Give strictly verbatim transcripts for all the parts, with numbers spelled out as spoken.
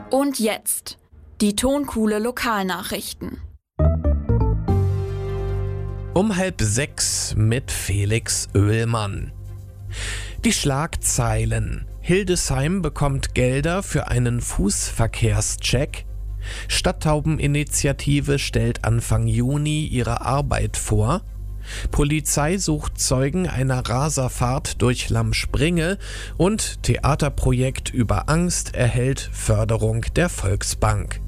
Und jetzt die Tonkuhle Lokalnachrichten. Um halb sechs mit Felix Oehlmann. Die Schlagzeilen: Hildesheim bekommt Gelder für einen Fußverkehrscheck. Stadttaubeninitiative stellt Anfang Juni ihre Arbeit vor. Polizei sucht Zeugen einer Raserfahrt durch Lammspringe und Theaterprojekt über Angst erhält Förderung der Volksbank.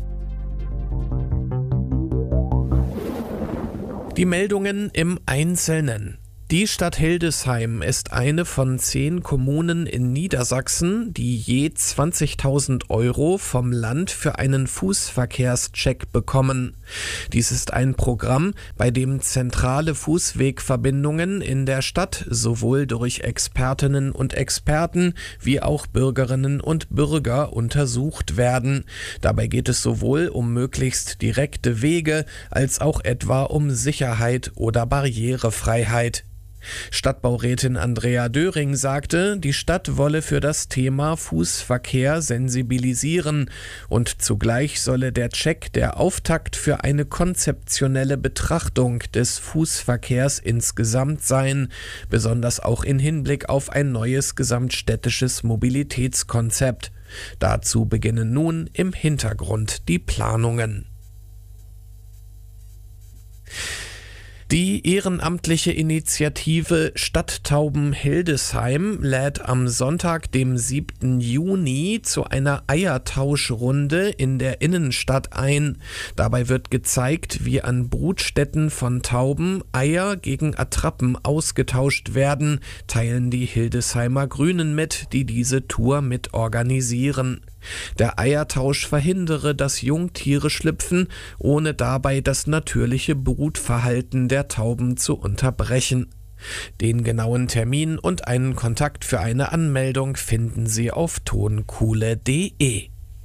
Die Meldungen im Einzelnen. Die Stadt Hildesheim ist eine von zehn Kommunen in Niedersachsen, die je zwanzigtausend Euro vom Land für einen Fußverkehrscheck bekommen. Dies ist ein Programm, bei dem zentrale Fußwegverbindungen in der Stadt sowohl durch Expertinnen und Experten wie auch Bürgerinnen und Bürger untersucht werden. Dabei geht es sowohl um möglichst direkte Wege als auch etwa um Sicherheit oder Barrierefreiheit. Stadtbaurätin Andrea Döring sagte, die Stadt wolle für das Thema Fußverkehr sensibilisieren und zugleich solle der Check der Auftakt für eine konzeptionelle Betrachtung des Fußverkehrs insgesamt sein, besonders auch in Hinblick auf ein neues gesamtstädtisches Mobilitätskonzept. Dazu beginnen nun im Hintergrund die Planungen. Die ehrenamtliche Initiative Stadttauben Hildesheim lädt am Sonntag, dem siebten Juni, zu einer Eiertauschrunde in der Innenstadt ein. Dabei wird gezeigt, wie an Brutstätten von Tauben Eier gegen Attrappen ausgetauscht werden, teilen die Hildesheimer Grünen mit, die diese Tour mit organisieren. Der Eiertausch verhindere, dass Jungtiere schlüpfen, ohne dabei das natürliche Brutverhalten der Tauben zu unterbrechen. Den genauen Termin und einen Kontakt für eine Anmeldung finden Sie auf tonkuhle punkt de.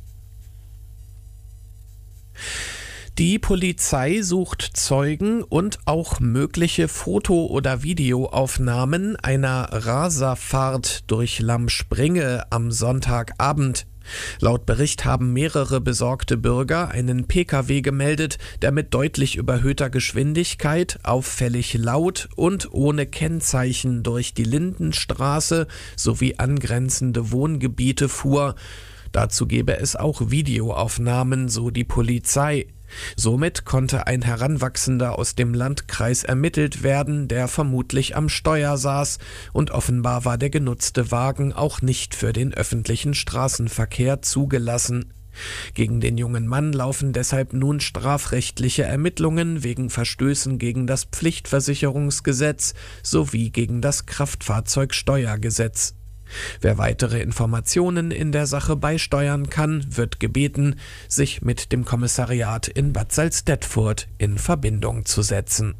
Die Polizei sucht Zeugen und auch mögliche Foto- oder Videoaufnahmen einer Raserfahrt durch Lammspringe am Sonntagabend. Laut Bericht haben mehrere besorgte Bürger einen P K W gemeldet, der mit deutlich überhöhter Geschwindigkeit, auffällig laut und ohne Kennzeichen durch die Lindenstraße sowie angrenzende Wohngebiete fuhr. Dazu gebe es auch Videoaufnahmen, so die Polizei. Somit konnte ein Heranwachsender aus dem Landkreis ermittelt werden, der vermutlich am Steuer saß, und offenbar war der genutzte Wagen auch nicht für den öffentlichen Straßenverkehr zugelassen. Gegen den jungen Mann laufen deshalb nun strafrechtliche Ermittlungen wegen Verstößen gegen das Pflichtversicherungsgesetz sowie gegen das Kraftfahrzeugsteuergesetz. Wer weitere Informationen in der Sache beisteuern kann, wird gebeten, sich mit dem Kommissariat in Bad Salzdetfurt in Verbindung zu setzen.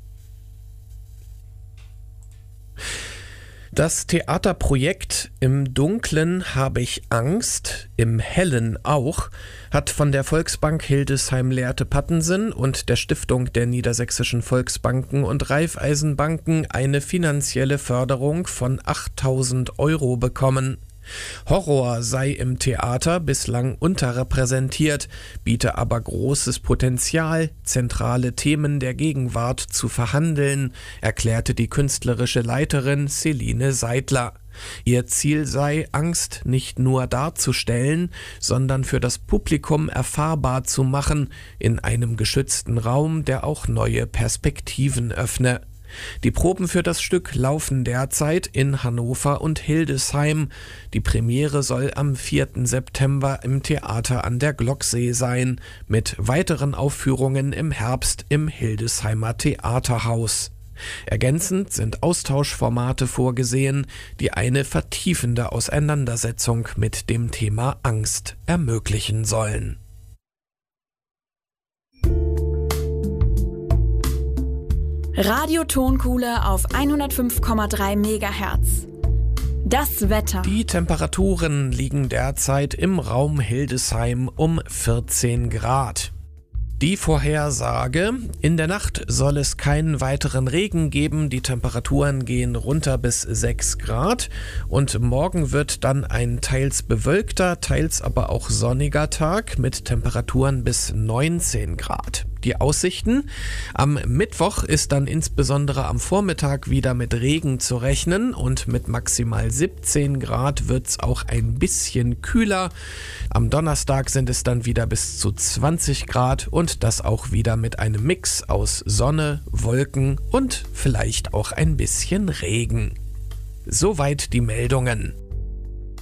Das Theaterprojekt Im Dunklen habe ich Angst, im Hellen auch hat von der Volksbank Hildesheim-Lehrte-Pattensen und der Stiftung der Niedersächsischen Volksbanken und Raiffeisenbanken eine finanzielle Förderung von achttausend Euro bekommen. Horror sei im Theater bislang unterrepräsentiert, biete aber großes Potenzial, zentrale Themen der Gegenwart zu verhandeln, erklärte die künstlerische Leiterin Celine Seidler. Ihr Ziel sei, Angst nicht nur darzustellen, sondern für das Publikum erfahrbar zu machen, in einem geschützten Raum, der auch neue Perspektiven öffne. Die Proben für das Stück laufen derzeit in Hannover und Hildesheim. Die Premiere soll am vierten September im Theater an der Glocksee sein, mit weiteren Aufführungen im Herbst im Hildesheimer Theaterhaus. Ergänzend sind Austauschformate vorgesehen, die eine vertiefende Auseinandersetzung mit dem Thema Angst ermöglichen sollen. Radio Tonkuhle auf hundertfünf Komma drei Megahertz. Das Wetter. Die Temperaturen liegen derzeit im Raum Hildesheim um vierzehn Grad. Die Vorhersage: In der Nacht soll es keinen weiteren Regen geben, die Temperaturen gehen runter bis sechs Grad und morgen wird dann ein teils bewölkter, teils aber auch sonniger Tag mit Temperaturen bis neunzehn Grad. Die Aussichten: Am Mittwoch ist dann insbesondere am Vormittag wieder mit Regen zu rechnen und mit maximal siebzehn Grad wird es auch ein bisschen kühler. Am Donnerstag sind es dann wieder bis zu zwanzig Grad und das auch wieder mit einem Mix aus Sonne, Wolken und vielleicht auch ein bisschen Regen. Soweit die Meldungen.